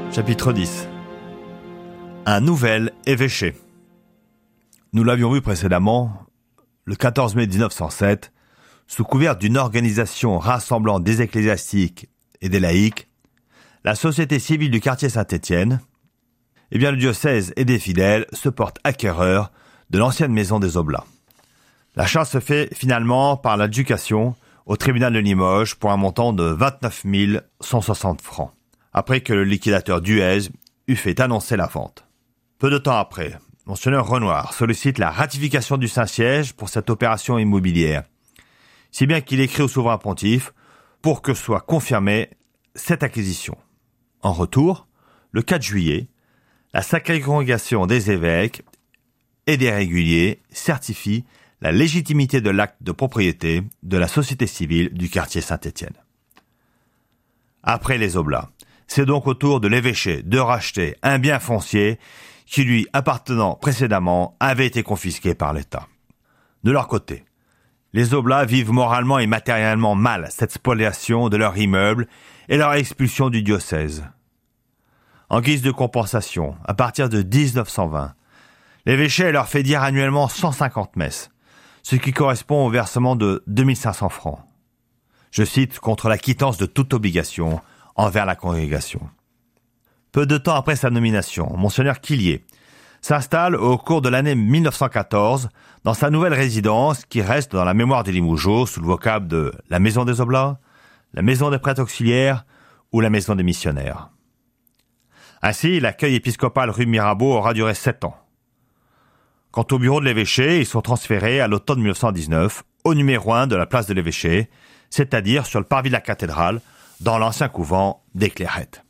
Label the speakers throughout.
Speaker 1: Chapitre 10. Un nouvel évêché. Nous l'avions vu précédemment, le 14 mai 1907, sous couvert d'une organisation rassemblant des ecclésiastiques et des laïcs, la société civile du quartier Saint-Étienne, le diocèse et des fidèles se portent acquéreurs de l'ancienne maison des Oblats. L'achat se fait finalement par l'adjudication au tribunal de Limoges pour un montant de 29 160 francs, après que le liquidateur Duez eut fait annoncer la vente. Peu de temps après, Monseigneur Renoir sollicite la ratification du Saint-Siège pour cette opération immobilière, si bien qu'il écrit au souverain pontife pour que soit confirmée cette acquisition. En retour, le 4 juillet, la Sacrée Congrégation des évêques et des réguliers certifie la légitimité de l'acte de propriété de la société civile du quartier Saint-Étienne. Après les Oblats, c'est donc au tour de l'évêché de racheter un bien foncier qui lui appartenant précédemment avait été confisqué par l'État. De leur côté, les Oblats vivent moralement et matériellement mal cette spoliation de leur immeuble et leur expulsion du diocèse. En guise de compensation, à partir de 1920, l'évêché leur fait dire annuellement 150 messes, ce qui correspond au versement de 2500 francs. Je cite, contre la quittance de toute obligation envers la congrégation. Peu de temps après sa nomination, Monseigneur Quillier s'installe au cours de l'année 1914 dans sa nouvelle résidence qui reste dans la mémoire des Limougeaud sous le vocable de la Maison des Oblats, la Maison des Prêtres Auxiliaires ou la Maison des Missionnaires. Ainsi, l'accueil épiscopal rue Mirabeau aura duré 7 ans. Quant au bureau de l'évêché, ils sont transférés à l'automne 1919 au numéro 1 de la place de l'évêché, c'est-à-dire sur le parvis de la cathédrale, dans l'ancien couvent des Clairettes.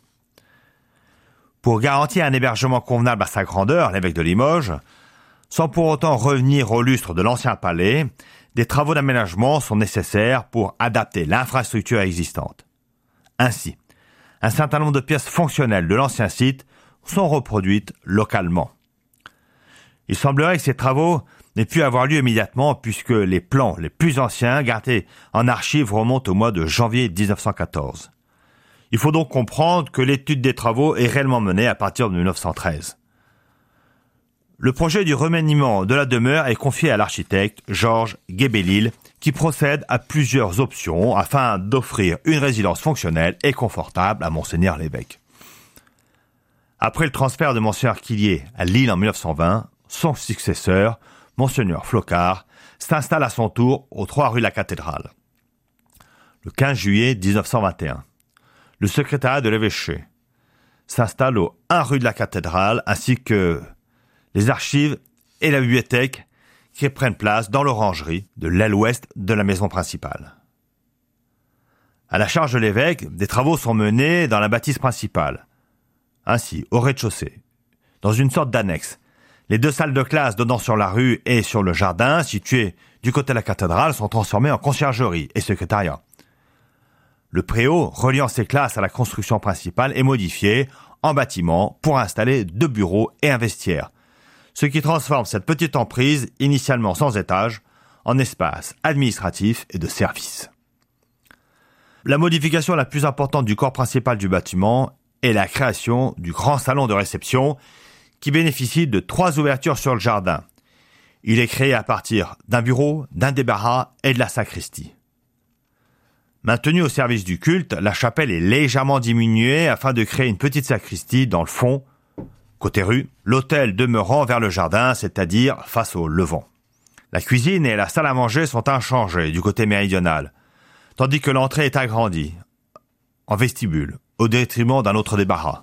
Speaker 1: Pour garantir un hébergement convenable à sa grandeur, l'évêque de Limoges, sans pour autant revenir au lustre de l'ancien palais, des travaux d'aménagement sont nécessaires pour adapter l'infrastructure existante. Ainsi, un certain nombre de pièces fonctionnelles de l'ancien site sont reproduites localement. Il semblerait que ces travaux n'aient pu avoir lieu immédiatement puisque les plans les plus anciens gardés en archives remontent au mois de janvier 1914. Il faut donc comprendre que l'étude des travaux est réellement menée à partir de 1913. Le projet du remaniement de la demeure est confié à l'architecte Georges Guébélil qui procède à plusieurs options afin d'offrir une résidence fonctionnelle et confortable à Monseigneur l'évêque. Après le transfert de Monseigneur Quillier à Lille en 1920, son successeur, Monseigneur Flocard, s'installe à son tour aux 3 rue de la Cathédrale. Le 15 juillet 1921, le secrétariat de l'évêché s'installe au 1 rue de la Cathédrale ainsi que les archives et la bibliothèque qui prennent place dans l'orangerie de l'aile ouest de la maison principale. À la charge de l'évêque, des travaux sont menés dans la bâtisse principale. Ainsi, au rez-de-chaussée, dans une sorte d'annexe, les 2 salles de classe donnant sur la rue et sur le jardin, situées du côté de la cathédrale, sont transformées en conciergerie et secrétariat. Le préau, reliant ces classes à la construction principale, est modifié en bâtiment pour installer 2 bureaux et un vestiaire, ce qui transforme cette petite emprise, initialement sans étage, en espace administratif et de service. La modification la plus importante du corps principal du bâtiment est la création du grand salon de réception qui bénéficie de 3 ouvertures sur le jardin. Il est créé à partir d'un bureau, d'un débarras et de la sacristie. Maintenue au service du culte, la chapelle est légèrement diminuée afin de créer une petite sacristie dans le fond, côté rue, l'autel demeurant vers le jardin, c'est-à-dire face au levant. La cuisine et la salle à manger sont inchangées du côté méridional, tandis que l'entrée est agrandie, en vestibule, au détriment d'un autre débarras.